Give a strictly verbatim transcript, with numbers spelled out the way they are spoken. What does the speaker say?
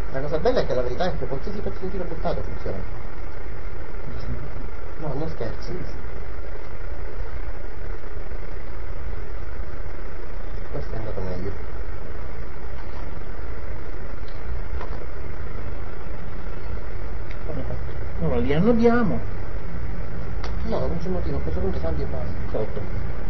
La cosa bella è che la verità è che qualsiasi pezzo di tiro buttato funziona. No, non scherzi. Questo è andato meglio. Allora li annodiamo. No, non c'è motivo, a questo punto salvi e basta. Sotto.